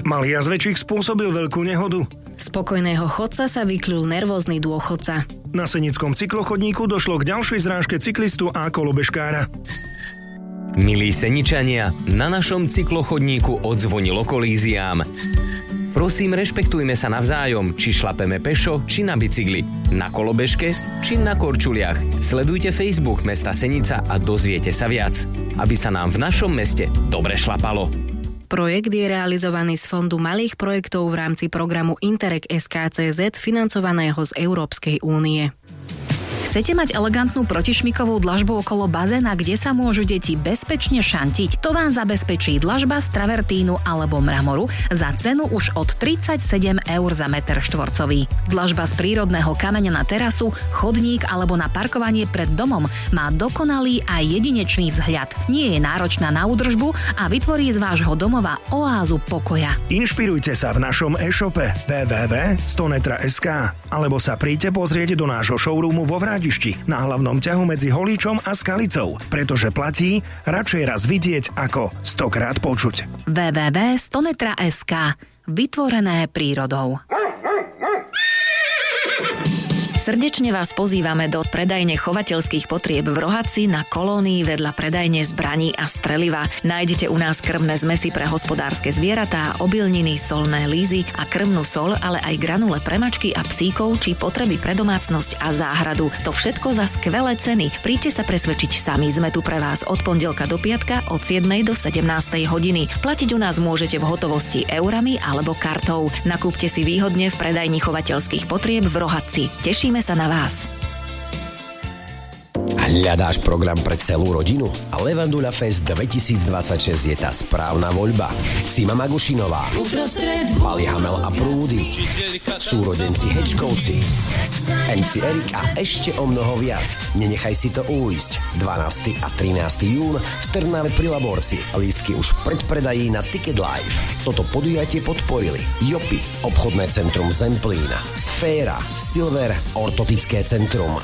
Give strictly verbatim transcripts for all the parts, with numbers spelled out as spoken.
Malý jazvečík spôsobil veľkú nehodu. Spokojného chodca sa vykľul nervózny dôchodca. Na senickom cyklochodníku došlo k ďalšej zrážke cyklistu a kolobežkára. Milí Seničania, na našom cyklochodníku odzvonilo kolíziám. Prosím, rešpektujme sa navzájom, či šlapeme pešo, či na bicykli, na kolobežke, či na korčuliach. Sledujte Facebook mesta Senica a dozviete sa viac, aby sa nám v našom meste dobre šlapalo. Projekt je realizovaný z Fondu malých projektov v rámci programu Interreg es ká cé zet financovaného z Európskej únie. Chcete mať elegantnú protišmikovú dlažbu okolo bazéna, kde sa môžu deti bezpečne šantiť? To vám zabezpečí dlažba z travertínu alebo mramoru za cenu už od tridsaťsedem eur za meter štvorcový. Dlažba z prírodného kameňa na terasu, chodník alebo na parkovanie pred domom má dokonalý a jedinečný vzhľad. Nie je náročná na údržbu a vytvorí z vášho domova oázu pokoja. Inšpirujte sa v našom e-shope w w w bodka stonetra bodka es ká alebo sa príďte pozrieť do nášho showroomu vo Vrádišti na hlavnom ťahu medzi Holíčom a Skalicou, pretože platí radšej raz vidieť ako stokrát počuť. w w w bodka stonetra bodka es ká Vytvorené prírodou. Srdečne vás pozývame do predajne chovateľských potrieb v Rohatci na Kolónii vedľa predajne zbraní a streliva. Nájdete u nás krmné zmesy pre hospodárske zvieratá, obilniny, solné lízy a krmnú sol, ale aj granule pre mačky a psíkov či potreby pre domácnosť a záhradu. To všetko za skvelé ceny. Príďte sa presvedčiť sami. Sme tu pre vás od pondelka do piatka od siedmej do sedemnástej hodiny. Platiť u nás môžete v hotovosti eurami alebo kartou. Nakúpte si výhodne v predajni chovateľských potrieb v Rohatci. Tešíme sa na vás. Hľadáš program pre celú rodinu? A Levandula Fest dvetisícdvadsaťšesť je tá správna voľba. Sima Magušinová, Pali Hamel a Prúdy, súrodenci Hečkovci, em cé Erik a ešte o mnoho viac. Nenechaj si to újsť. dvanásteho a trinásteho júna v Trnave pri Laborci. Lístky už predpredají na Ticket Live. Toto podujatie podporili Jopi, obchodné centrum Zemplína, Sféra, Silver, ortotické centrum.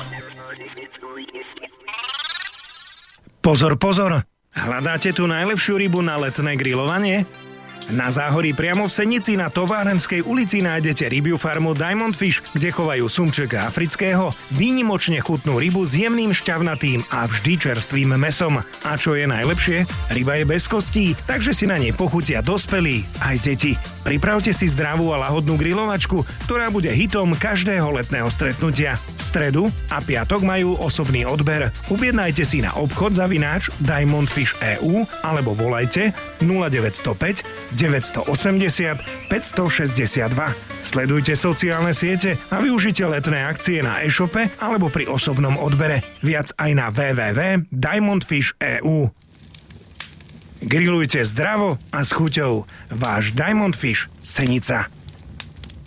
Pozor, pozor! Hľadáte tú najlepšiu rybu na letné grilovanie? Na Záhorí priamo v Senici na Továrenskej ulici nájdete rybiu farmu Diamond Fish, kde chovajú sumčeka afrického, výnimočne chutnú rybu s jemným šťavnatým a vždy čerstvým mäsom. A čo je najlepšie? Ryba je bez kostí, takže si na nej pochutia dospelí aj deti. Pripravte si zdravú a lahodnú grilovačku, ktorá bude hitom každého letného stretnutia. V stredu a piatok majú osobný odber. Objednajte si na obchod zavináč Diamond Fish é ú alebo volajte nula deväť nula päť deväť osem nula päť šesť dva. Sledujte sociálne siete a využite letné akcie na e-shope alebo pri osobnom odbere. Viac aj na w w w bodka diamond fish bodka e u. Grillujte zdravo a s chuťou. Váš Diamond Fish Senica.